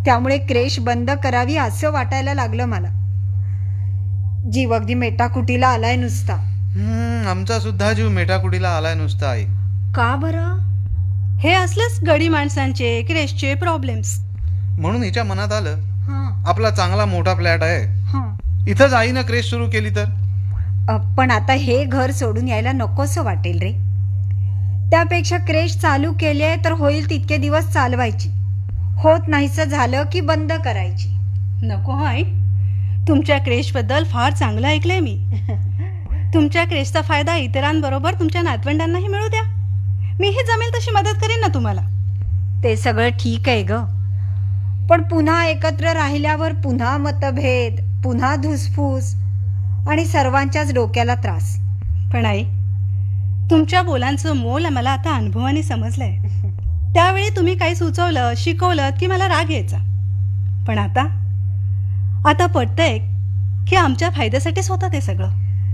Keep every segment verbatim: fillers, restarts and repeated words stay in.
त्यामुळे क्रेश बंद करावी असं वाटायला लागलं मला. जीव अगदी मेटाकुटीला आलाय नुसता. हम्म आमचा सुद्धा जीव मेटाकुटीला आलाय नुसता आई. का बरं? हे असलेच गडी माणसांचे क्रेशचे प्रॉब्लेम्स. म्हणून हिच्या मनात आलं हां आपला चांगला मोठा फ्लॅट आहे, हां. इथंच आईनं क्रेश सुरू केली तर. अ, पण आता हे घर सोडून यायला नकोसं वाटेल रे. त्यापेक्षा क्रेश चालू केले तर होईल तितके दिवस चालवायची, होत नाहीसं झालं की बंद करायची. नको हाय, तुमच्या क्रेशबद्दल फार चांगलं ऐकलंय मी. तुमच्या क्रेशचा फायदा इतरांबरोबर तुमच्या नातवंडांनाही मिळू द्या. मीही जमेल तशी मदत करीन ना तुम्हाला. ते सगळं ठीक आहे ग, पण पुन्हा एकत्र राहिल्यावर पुन्हा मतभेद, पुन्हा धुसफूस आणि सर्वांच्याच डोक्याला त्रास. पण आई, तुमच्या बोलांचं मोल मला आता अनुभवाने समजलंय. त्यावेळी तुम्ही काही सुचवलं शिकवलं की मला राग यायचा, पण आता आता पटतंय की आमच्या फायद्यासाठीच होतं ते सगळं.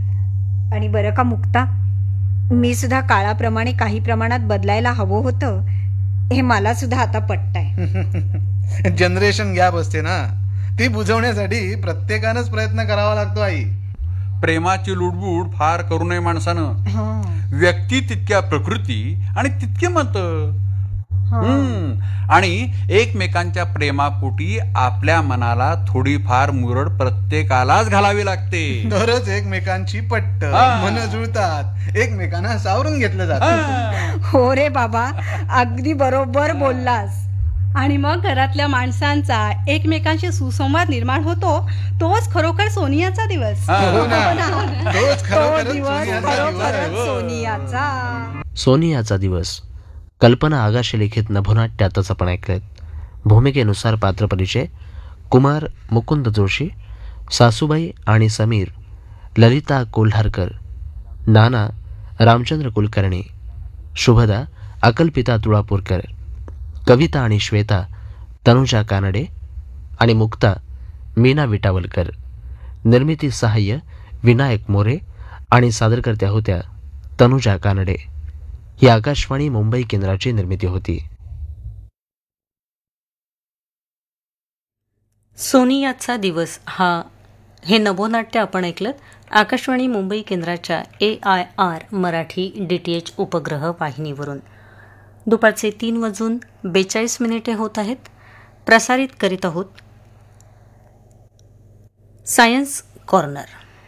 आणि बरं का मुक्ता, मी सुद्धा काळाप्रमाणे काही प्रमाणात बदलायला हवं होतं हे मला सुद्धा आता पटतंय. जनरेशन गॅप असते ना, ती बुजवण्यासाठी प्रत्येकानंच प्रयत्न करावा लागतो आई. प्रेमाची लुडबुड फार करू नये माणसानं. हां, व्यक्ती तितक्या प्रकृती आणि तितके मत. हां. हम्म आणि एकमेकांच्या प्रेमापोटी आपल्या मनाला थोडीफार मुरड प्रत्येकालाच घालावी लागते. तरच एकमेकांची पट्ट हा. मन जुळतात, एकमेकांना सावरून घेतलं जातं. हा. हो रे बाबा, अगदी बरोबर बोललास. आणि मग घरातल्या माणसांचा एकमेकांशी सुसंवाद निर्माण होतो. तोच खरोखर सोनियाचा दिवस. हा. हो ना, तोच तो खरोखरच दिवस सोनियाचा दिवस आहे. खरोखरच हो. सोनियाचा. सोनियाचा दिवस. कल्पना आगाशे लिखित नभोनाट्यातच आपण ऐकलेत. भूमिकेनुसार पात्रपरिचय: कुमार मुकुंद जोशी, सासूबाई आणि समीर ललिता कोल्हारकर, नाना रामचंद्र कुलकर्णी, शुभदा अकल्पिता तुळापूरकर, कविता आणि श्वेता तनुजा कानडे आणि मुक्ता मीना विटावलकर. निर्मिती सहाय्य विनायक मोरे आणि सादरकर्त्या होत्या तनुजा कानडे. ही आकाशवाणी मुंबई केंद्राची निर्मिती होती. सोनियाचा दिवस हा हे नभोनाट्य आपण ऐकलं आकाशवाणी मुंबई केंद्राच्या ए I R Marathi D T H उपग्रह वाहिनीवरून. दुपारचे तीन वाजून बेचाळीस मिनिटे होत आहेत. प्रसारित करीत आहोत सायन्स कॉर्नर.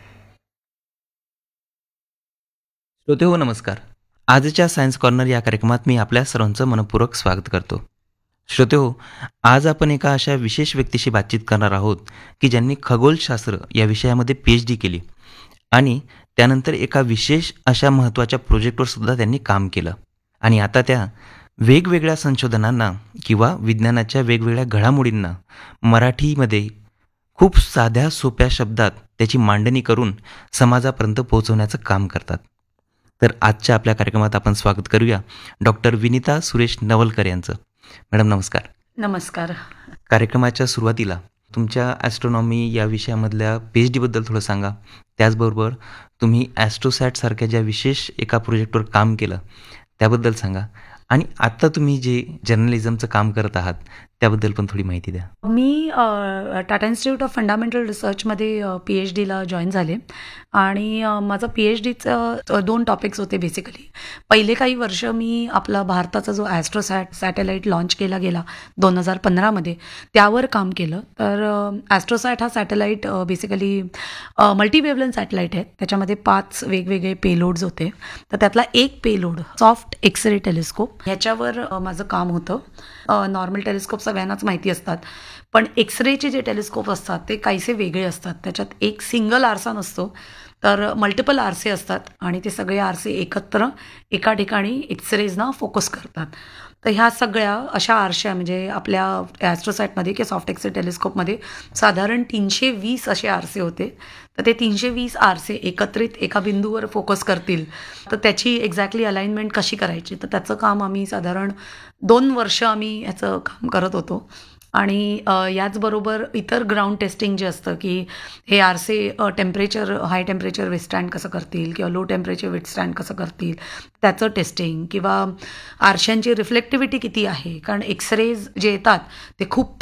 श्रोते हो नमस्कार. आजच्या सायन्स कॉर्नर या कार्यक्रमात मी आपल्या सर्वांचं मनपूर्वक स्वागत करतो. श्रोते हो, आज आपण एका अशा विशेष व्यक्तीशी बातचीत करणार आहोत की ज्यांनी खगोलशास्त्र या विषयामध्ये पी एच डी केली आणि त्यानंतर एका विशेष अशा महत्त्वाच्या प्रोजेक्टवर सुद्धा त्यांनी काम केलं. आणि आता त्या वेगवेगळ्या संशोधनांना किंवा विज्ञानाच्या वेगवेगळ्या घडामोडींना मराठीमध्ये खूप साध्या सोप्या शब्दात त्याची मांडणी करून समाजापर्यंत पोहोचवण्याचं काम करतात. तर आजच्या आपल्या कार्यक्रमात आपण स्वागत करूया डॉक्टर विनिता सुरेश नवलकर यांचं. मॅडम नमस्कार. नमस्कार. कार्यक्रमाच्या सुरुवातीला तुमच्या ॲस्ट्रॉनॉमी या विषयामधल्या पी एच डीबद्दल थोडं सांगा. त्याचबरोबर तुम्ही ॲस्ट्रोसॅटसारख्या ज्या विशेष एका प्रोजेक्टवर काम केलं त्याबद्दल सांगा. आणि आत्ता तुम्ही जे जर्नलिझमचं काम करत आहात त्याबद्दल पण थोडी माहिती द्या. मी टाटा इन्स्टिट्यूट ऑफ फंडामेंटल रिसर्चमध्ये पी एच डीला जॉईन झाले आणि अ, माझं पी एच डीचं दोन टॉपिक्स होते बेसिकली. पहिले काही वर्ष मी आपला भारताचा जो ॲस्ट्रोसॅट सॅटेलाईट लॉन्च केला गेला दोन हजार पंधरामध्ये त्यावर काम केलं. तर ॲस्ट्रोसॅट हा सॅटेलाईट बेसिकली मल्टीवेव्हलन सॅटेलाईट आहे. त्याच्यामध्ये पाच वेगवेगळे पेलोड्स होते. तर त्यातला एक पेलोड सॉफ्ट एक्सरे टेलिस्कोप ह्याच्यावर अ, माझं काम होतं. नॉर्मल टेलिस्कोप सगळ्यांनाच माहिती असतात, पण एक्सरेचे जे टेलिस्कोप असतात ते काहीसे वेगळे असतात. त्याच्यात एक सिंगल आरसा नसतो, तर मल्टिपल आरसे असतात आणि ते सगळे आरसे एकत्र एका ठिकाणी एक्सरेजना फोकस करतात. तर ह्या सगळ्या अशा आरशा म्हणजे आपल्या ॲस्ट्रोसॅटमध्ये किंवा सॉफ्ट एक्सरे टेलिस्कोपमध्ये साधारण तीनशे वीस असे आरसे होते. तर ते तीनशे वीस आरसे एकत्रित एका बिंदूवर फोकस करतील, तर त्याची एक्झॅक्टली अलाइनमेंट कशी करायची, तर त्याचं काम आम्ही साधारण दोन वर्ष आम्ही ह्याचं काम करत होतो. आणि अ, याचबरोबर इतर ग्राउंड टेस्टिंग जे असतं की हे आरसे टेम्परेचर हाय टेम्परेचर विथस्टँड कसं करतील किंवा लो टेम्परेचर विथस्टँड कसं करतील त्याचं टेस्टिंग, किंवा आरशांची रिफ्लेक्टिव्हिटी किती आहे, कारण एक्सरेज जे येतात ते खूप